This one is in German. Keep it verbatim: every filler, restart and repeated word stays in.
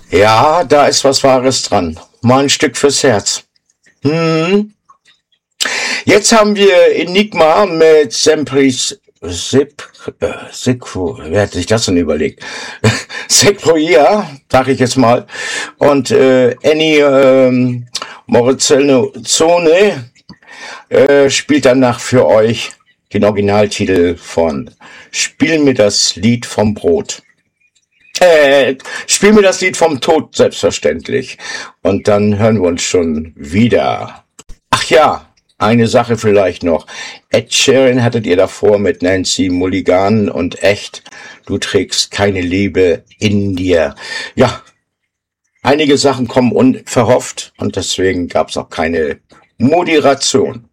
Ja, da ist was Wahres dran. Mal ein Stück fürs Herz. Hm. Jetzt haben wir Enigma mit Sempris Sip, äh, Sikro, wer hat sich das denn überlegt? Sequoia, sag ich jetzt mal. Und äh, Annie ähm, Morricone äh, spielt danach für euch den Originaltitel von Spiel mir das Lied vom Brot. Äh, spiel mir das Lied vom Tod, selbstverständlich. Und dann hören wir uns schon wieder. Ach ja, eine Sache vielleicht noch. Ed Sheeran hattet ihr davor mit Nancy Mulligan und echt, du trägst keine Liebe in dir. Ja, einige Sachen kommen unverhofft und deswegen gab's auch keine Moderation.